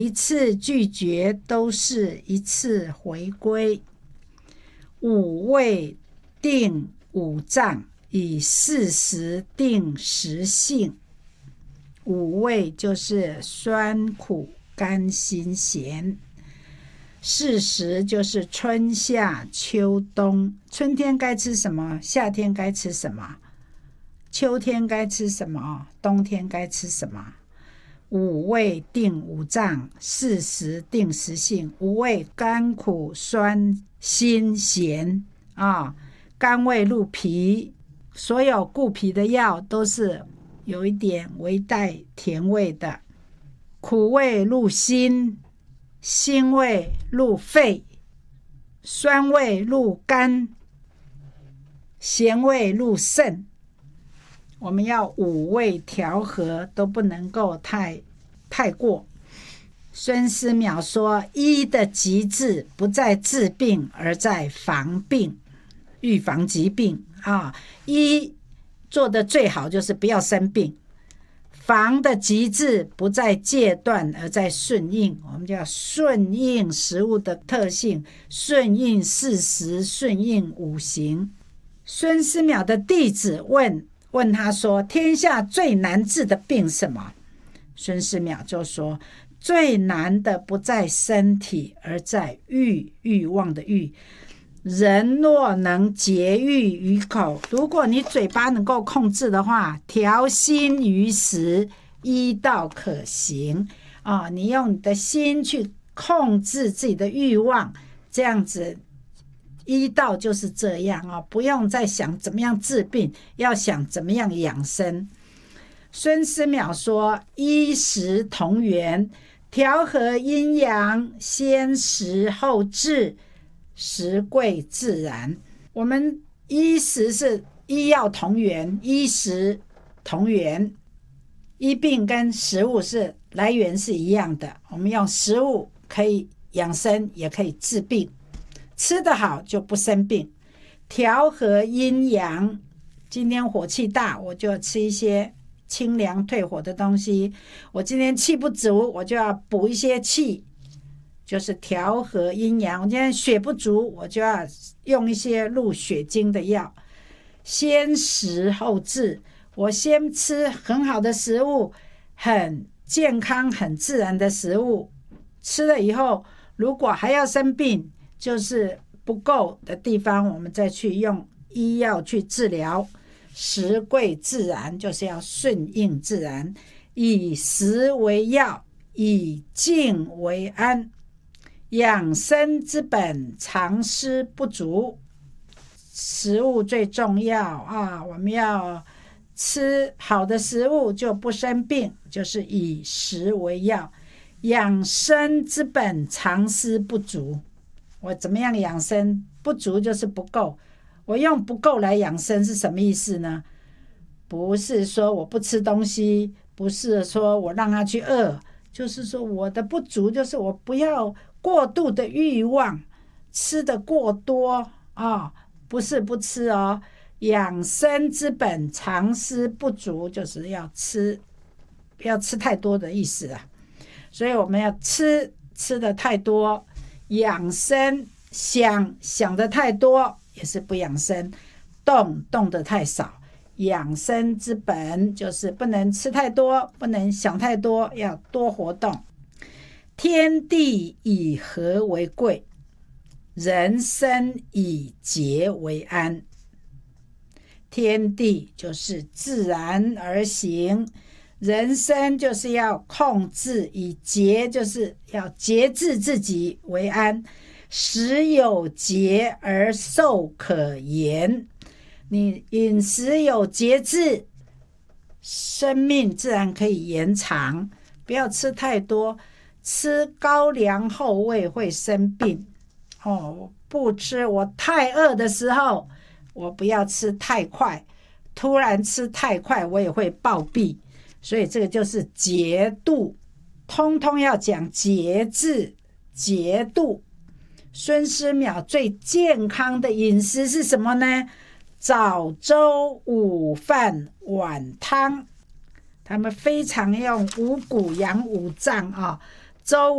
一次拒绝都是一次回归。五味定五脏，以事实定实性。五味就是酸苦甘辛咸，事实就是春夏秋冬，春天该吃什么，夏天该吃什么，秋天该吃什么，冬天该吃什么。五味定五脏，事实定实性。五味甘苦酸辛咸啊，甘味入脾，所有固脾的药都是有一点微带甜味的。苦味入心，辛味入肺，酸味入肝，咸味入肾。我们要五味调和，都不能够太过。孙思邈说，医的极致不在治病，而在防病，预防疾病啊。医做的最好就是不要生病，防的极致不在戒断，而在顺应。我们就要顺应食物的特性，顺应事实，顺应五行。孙思邈的弟子问他说，天下最难治的病什么？孙思邈就说，最难的不在身体，而在欲望的欲。人若能节欲于口，如果你嘴巴能够控制的话，调心于食，医道可行啊。你用你的心去控制自己的欲望，这样子医道就是这样啊，不用再想怎么样治病，要想怎么样养生。孙思邈说，医食同源，调和阴阳，先食后治，食贵自然。我们医食是医药同源，医食同源，医病跟食物是来源是一样的。我们用食物可以养生，也可以治病，吃得好就不生病。调和阴阳，今天火气大，我就吃一些清凉退火的东西。我今天气不足，我就要补一些气，就是调和阴阳。我今天血不足，我就要用一些入血经的药。先食后治，我先吃很好的食物，很健康很自然的食物，吃了以后如果还要生病，就是不够的地方，我们再去用医药去治疗。食贵自然，就是要顺应自然，以食为药，以静为安。养生之本，常思不足。食物最重要啊，我们要吃好的食物就不生病，就是以食为药。养生之本，常思不足。我怎么样养生？不足就是不够。我用不够来养生是什么意思呢？不是说我不吃东西，不是说我让他去饿，就是说我的不足就是我不要过度的欲望，吃的过多啊，不是不吃哦。养生之本，常思不足，就是不要吃太多的意思啊。所以我们要吃的太多，养生想的太多也是不养生，动的太少。养生之本就是不能吃太多，不能想太多，要多活动。天地以和为贵，人生以节为安。天地就是自然而行，人生就是要控制，以节就是要节制自己为安。食有节而寿可延，你饮食有节制，生命自然可以延长。不要吃太多，吃高粱厚味会生病哦。不吃，我太饿的时候，我不要吃太快，突然吃太快，我也会暴毙。所以这个就是节度，通通要讲节制、节度。孙思邈最健康的饮食是什么呢？早粥、午饭、晚汤。他们非常用五谷养五脏啊，粥